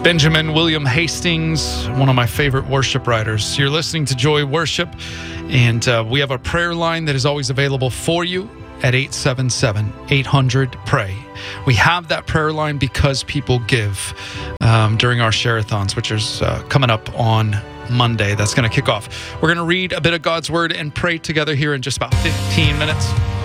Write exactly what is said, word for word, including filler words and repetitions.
Benjamin William Hastings, one of my favorite worship writers. You're listening to Joy Worship, and uh, we have a prayer line that is always available for you at eight seven seven, eight hundred, pray. We have that prayer line because people give um, during our share-a-thons, which is uh, coming up on Monday. That's going to kick off. We're going to read a bit of God's Word and pray together here in just about fifteen minutes.